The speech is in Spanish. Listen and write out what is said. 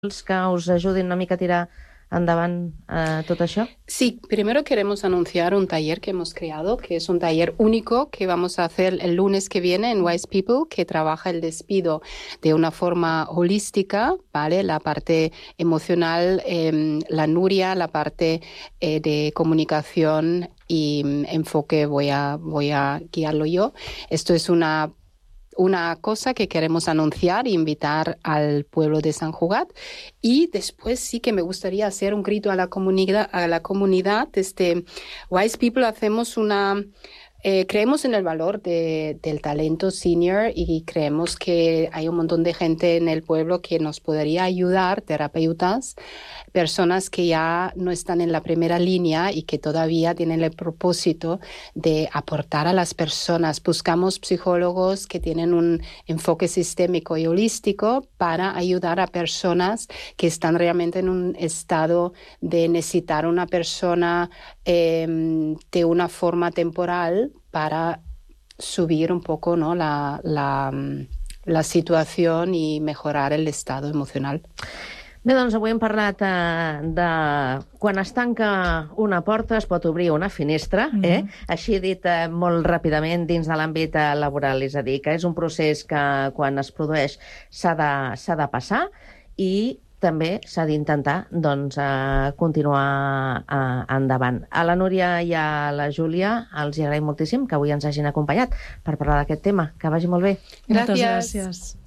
que us ayuden una mica a tirar endavant tot això? Sí, primero queremos anunciar un taller que hemos creado, que es un taller único que vamos a hacer el lunes que viene en Wise People, que trabaja el despido de una forma holística, ¿vale? La parte emocional, la Nuria, la parte de comunicación y enfoque voy a guiarlo yo. Esto es una cosa que queremos anunciar e invitar al pueblo de San Cugat. Y después sí que me gustaría hacer un grito a la comunidad. Wise People hacemos creemos en el valor del talento senior y creemos que hay un montón de gente en el pueblo que nos podría ayudar, terapeutas, personas que ya no están en la primera línea y que todavía tienen el propósito de aportar a las personas. Buscamos psicólogos que tienen un enfoque sistémico y holístico para ayudar a personas que están realmente en un estado de necesitar una persona de una forma temporal para subir un poco, ¿no?, la situación y mejorar el estado emocional. Bé, doncs avui hem parlat de quan es tanca una porta es pot obrir una finestra, així dit molt ràpidament dins de l'àmbit laboral, és a dir, que és un procés que quan es produeix s'ha de passar i també s'ha d'intentar continuar endavant. A la Núria i a la Júlia els agraïm moltíssim que avui ens hagin acompanyat per parlar d'aquest tema. Que vagi molt bé. Gràcies. Moltes gràcies.